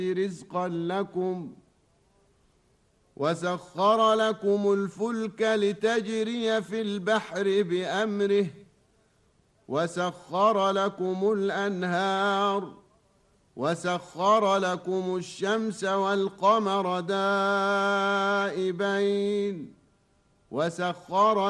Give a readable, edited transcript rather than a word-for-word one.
رزقا لكم وسخر لكم الفلك لتجري في البحر بأمره وسخر لكم الأنهار وسخر لكم الشمس والقمر دائبين وسخر